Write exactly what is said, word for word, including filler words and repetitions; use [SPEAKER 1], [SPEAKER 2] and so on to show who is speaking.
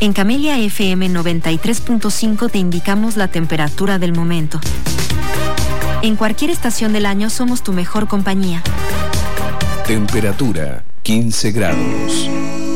[SPEAKER 1] En Camelia F M noventa y tres punto cinco te indicamos la temperatura del momento. En cualquier estación del año somos tu mejor compañía.
[SPEAKER 2] Temperatura quince grados.